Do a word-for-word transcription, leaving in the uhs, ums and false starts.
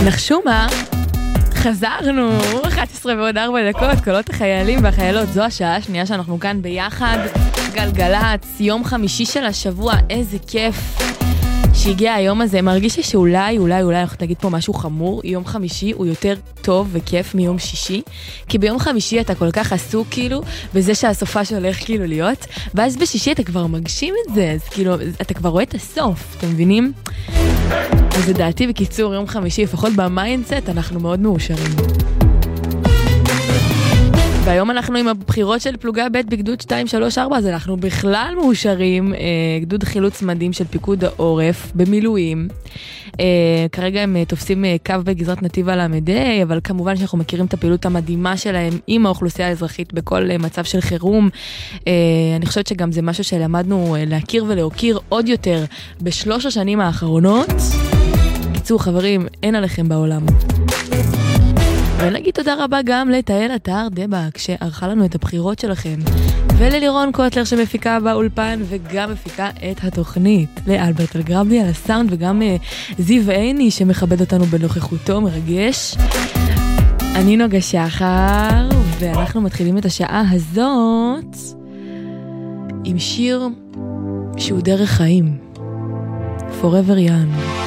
נחשו מה? חזרנו, אחת עשרה ועוד ארבע דקות, קולות החיילים והחיילות, זו השעה השנייה שאנחנו כאן ביחד, גלגלץ, יום חמישי של השבוע, איזה כיף שהגיע היום הזה. מרגיש שאולי, אולי, אולי אנחנו נגיד פה משהו חמור, יום חמישי הוא יותר טוב וכיף מיום שישי, כי ביום חמישי אתה כל כך עסוק כאילו, בזה שהסופה שהולך כאילו להיות, ואז בשישי אתה כבר מגשים את זה, אז כאילו, אתה כבר רואה את הסוף, אתם מבינים? אז לדעתי בקיצור יום חמישי, לפחות במיינדסט, אנחנו מאוד מאושרים. והיום אנחנו עם הבחירות של פלוגה ב' בגדוד שתיים שלוש ארבע, אז אנחנו בכלל מאושרים, אה, גדוד חילוץ מדהים של פיקוד העורף במילואים. אה, כרגע הם תופסים קו בגזרת נתיב על המדי, אבל כמובן שאנחנו מכירים את הפעילות המדהימה שלהם עם האוכלוסייה האזרחית בכל אה, מצב של חירום. אה, אני חושבת שגם זה משהו שלמדנו אה, להכיר ולהוקיר עוד יותר בשלוש השנים האחרונות. קיצור חברים, אין עליכם בעולם. ונגיד תודה רבה גם לתאל אתר דבק שערכה לנו את הבחירות שלכם, וללירון קוטלר שמפיקה באולפן וגם מפיקה את התוכנית, לאלברט אלגרבלי על הסאונד, וגם uh, זיו עיני שמכבד אותנו בנוכחותו, מרגש. אני נוגה שחר, ואנחנו מתחילים את השעה הזאת עם שיר שהוא דרך חיים, Forever Young.